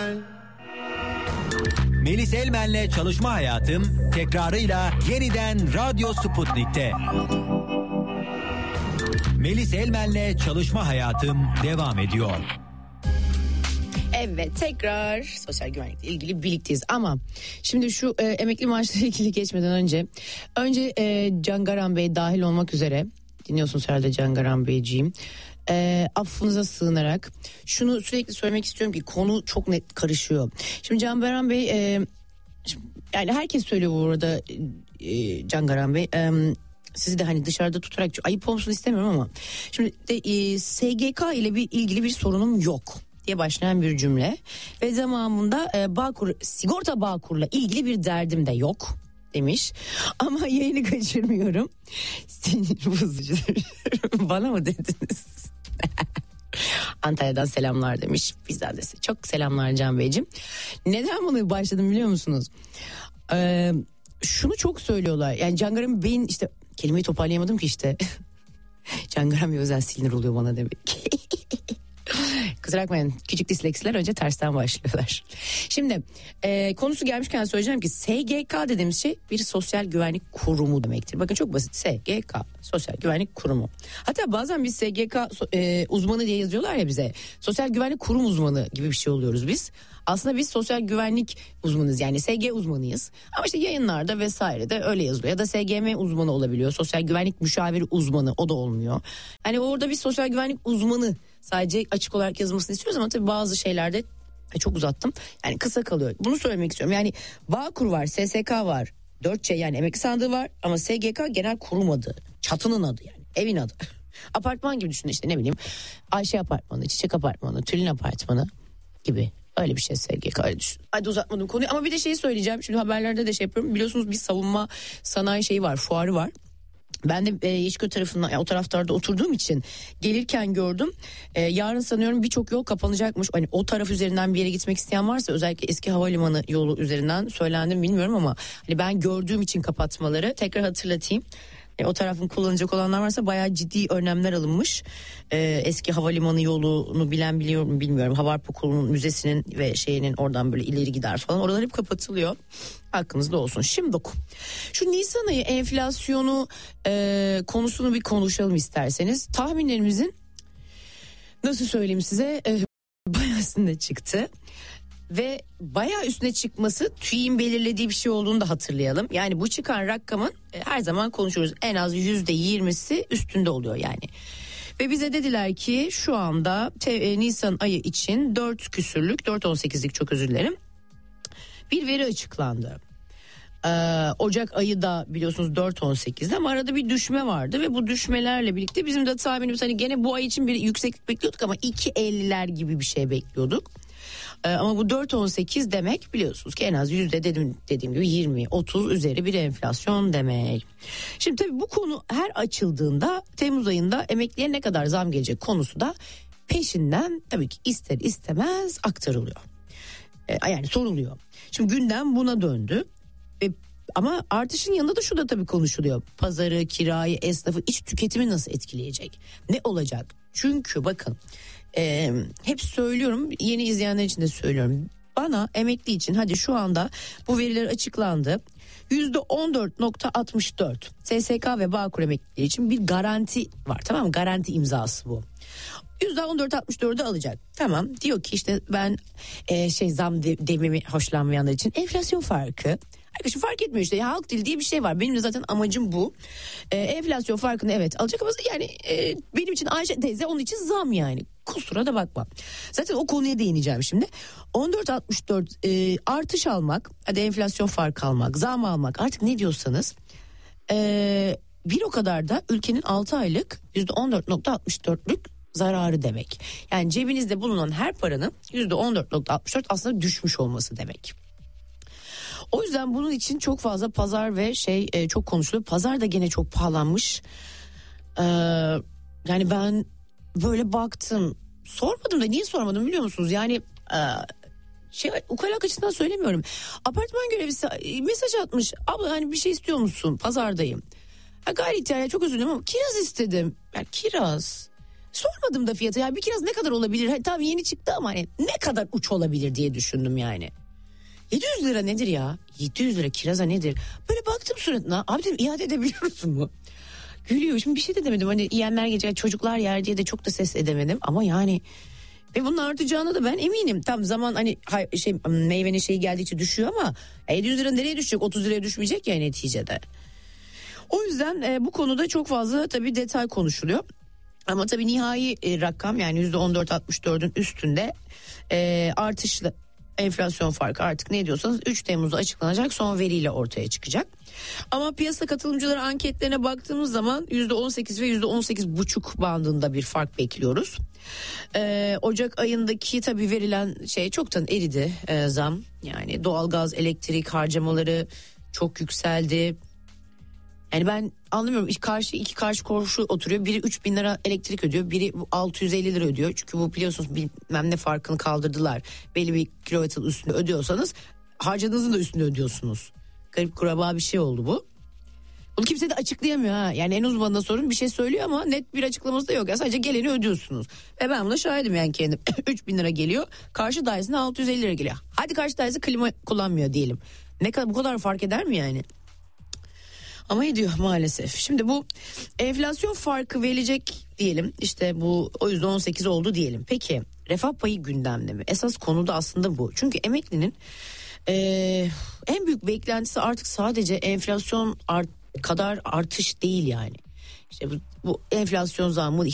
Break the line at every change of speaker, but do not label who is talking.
Melis Elmen'le Çalışma Hayatım tekrarıyla yeniden Radyo Sputnik'te. Melis Elmen'le Çalışma Hayatım devam ediyor.
Evet, tekrar sosyal güvenlikle ilgili birlikteyiz ama şimdi şu emekli maaşla ilgili geçmeden önce Cangaran Bey dahil olmak üzere, dinliyorsunuz herhalde Cangaran Beyciğim, affınıza sığınarak şunu sürekli söylemek istiyorum ki konu çok net karışıyor. Şimdi Cangaran Bey, yani herkes söylüyor bu arada, Cangaran Bey, sizi de hani dışarıda tutarak ayıp olsun istemiyorum ama şimdi de, SGK ile ilgili bir sorunum yok diye başlayan bir cümle ve zamanında sigorta Bağkur'la ilgili bir derdim de yok demiş ama yayını kaçırmıyorum. Sinir bozucudur. Bana mı dediniz? Antalya'dan selamlar demiş. Bizden de size çok selamlar Can Beyciğim. Neden bunu başladım biliyor musunuz? Şunu çok söylüyorlar. Yani Cangaran Bey'in, işte kelimeyi toparlayamadım ki işte. Cangaran Bey özel sinir oluyor bana demek ki. Kusura bakmayın, küçük disleksiler önce tersten başlıyorlar. Şimdi konusu gelmişken söyleyeceğim ki SGK dediğimiz şey bir sosyal güvenlik kurumu demektir. Bakın çok basit, SGK sosyal güvenlik kurumu. Hatta bazen biz SGK uzmanı diye yazıyorlar ya bize. Sosyal güvenlik kurum uzmanı gibi bir şey oluyoruz biz. Aslında biz sosyal güvenlik uzmanıyız, yani SG uzmanıyız. Ama işte yayınlarda vesaire de öyle yazılıyor. Ya da SGM uzmanı olabiliyor. Sosyal güvenlik müşaviri uzmanı, o da olmuyor. Hani orada bir sosyal güvenlik uzmanı sadece açık olarak yazılmasını istiyoruz ama tabii bazı şeylerde çok uzattım. Yani kısa kalıyor. Bunu söylemek istiyorum. Yani Bağkur var, SSK var, 4C yani emekli sandığı var ama SGK genel kurum adı. Çatının adı yani. Evin adı. Apartman gibi düşünün, işte ne bileyim. Ayşe Apartmanı, Çiçek Apartmanı, Tülin Apartmanı gibi. Öyle bir şey SGK, öyle düşün. Hadi uzatmadım konuyu ama bir de şeyi söyleyeceğim. Şimdi haberlerde de şey yapıyorum. Biliyorsunuz bir savunma sanayi şeyi var, fuarı var. Ben de Yeşilköy tarafından, yani o taraflarda oturduğum için gelirken gördüm. Yarın sanıyorum birçok yol kapanacakmış. Hani o taraf üzerinden bir yere gitmek isteyen varsa özellikle eski havalimanı yolu üzerinden söylendim bilmiyorum ama hani ben gördüğüm için kapatmaları tekrar hatırlatayım. O tarafın kullanacak olanlar varsa bayağı ciddi önlemler alınmış. Eski havalimanı yolunu bilen biliyorum bilmiyorum. Havarp Okulu'nun müzesinin ve şeyinin oradan böyle ileri gider falan. Oralar hep kapatılıyor. Hakkınızda olsun. Şimdi şu Nisan ayı enflasyonu konusunu bir konuşalım isterseniz. Tahminlerimizin nasıl söyleyeyim size bayağı üstüne çıktı. Ve bayağı üstüne çıkması TÜİK'in belirlediği bir şey olduğunu da hatırlayalım. Yani bu çıkan rakamın her zaman konuşuyoruz. En az %20'si üstünde oluyor yani. Ve bize dediler ki şu anda Nisan ayı için 4.18'lik çok özür dilerim, bir veri açıklandı. Ocak ayı da biliyorsunuz 4.18'de ama arada bir düşme vardı ve bu düşmelerle birlikte bizim de tahminimiz hani gene bu ay için bir yükseklik bekliyorduk ama 2.50'ler gibi bir şey bekliyorduk. Ama bu 4.18 demek biliyorsunuz ki en az dediğim gibi 20-30 üzeri bir enflasyon demek. Şimdi tabii bu konu her açıldığında Temmuz ayında emekliye ne kadar zam gelecek konusu da peşinden tabii ki ister istemez aktarılıyor. Yani soruluyor. Şimdi gündem buna döndü. Ama artışın yanında da şu da tabii konuşuluyor. Pazarı, kirayı, esnafı, iç tüketimi nasıl etkileyecek? Ne olacak? Çünkü bakın hep söylüyorum, yeni izleyenler için de söylüyorum. Bana emekli için hadi şu anda bu veriler açıklandı. %14.64 SSK ve Bağkur emeklileri için bir garanti var, tamam mı? Garanti imzası bu. %14.64'ü alacak. Tamam, diyor ki işte ben zam dememi hoşlanmayanlar için enflasyon farkı. Arkadaşım fark etmiyor işte, halk dili diye bir şey var. Benim de zaten amacım bu. Enflasyon farkını evet alacak ama yani benim için Ayşe teyze, onun için zam yani. Kusura da bakma. Zaten o konuya değineceğim şimdi. 14.64 artış almak, hadi enflasyon farkı almak, zam almak, artık ne diyorsanız bir o kadar da ülkenin 6 aylık %14.64'lük zararı demek. Yani cebinizde bulunan her paranın %14.64 aslında düşmüş olması demek. O yüzden bunun için çok fazla pazar ve çok konuşuluyor. Pazar da gene çok pahalanmış. Yani ben böyle baktım, sormadım da niye sormadım biliyor musunuz? Yani ukalalık açısından söylemiyorum. Apartman görevlisi mesaj atmış. Abla hani bir şey istiyor musun? Pazardayım. Gayri ihtiyar, çok özür dilerim ama kiraz istedim. Yani kiraz. Sormadım da fiyatı ya, bir kiraz ne kadar olabilir? Hani tabii yeni çıktı ama hani ne kadar uç olabilir diye düşündüm yani. 700 lira nedir ya? 700 lira kiraza nedir? Böyle baktım suratına. Abi dedim, iade edebiliyorsun mu? Gülüyor. Şimdi bir şey de demedim. Hani yiyenler gelecek, çocuklar yer diye de çok da ses edemedim. Ama yani ve bunun artacağına da ben eminim. Tam zaman hani meyvenin şeyi geldikçe düşüyor ama 700 lira nereye düşecek? 30 liraya düşmeyecek ya neticede. O yüzden bu konuda çok fazla tabii detay konuşuluyor. Ama tabii nihai rakam yani %14.64'ün üstünde artışlı enflasyon farkı, artık ne diyorsanız 3 Temmuz'da açıklanacak son veriyle ortaya çıkacak. Ama piyasa katılımcıları anketlerine baktığımız zaman %18 ve %18,5 bandında bir fark bekliyoruz. Ocak ayındaki tabii verilen şey çoktan eridi, zam. Yani doğalgaz, elektrik harcamaları çok yükseldi. Yani ben anlamıyorum, iki karşı komşu oturuyor, biri 3.000 lira elektrik ödüyor, biri 650 lira ödüyor. Çünkü bu biliyorsunuz bilmem ne farkını kaldırdılar. Belli bir kilovatın üstünde ödüyorsanız harcadığınızın da üstünde ödüyorsunuz. Garip kuraba bir şey oldu bu. Bunu kimse de açıklayamıyor ha. Yani en uzmanına sorun, bir şey söylüyor ama net bir açıklaması da yok. Yani sadece geleni ödüyorsunuz. Ve ben buna şahidim yani kendim. 3.000 lira geliyor, karşı dairesine 650 lira geliyor. Hadi karşı dairesi klima kullanmıyor diyelim. Ne kadar, bu kadar fark eder mi yani? Ama ediyor maalesef. Şimdi bu enflasyon farkı verilecek diyelim. İşte bu o %18 oldu diyelim. Peki refah payı gündemde mi? Esas konu da aslında bu. Çünkü emeklinin en büyük beklentisi artık sadece enflasyon kadar artış değil yani. İşte bu enflasyon zammı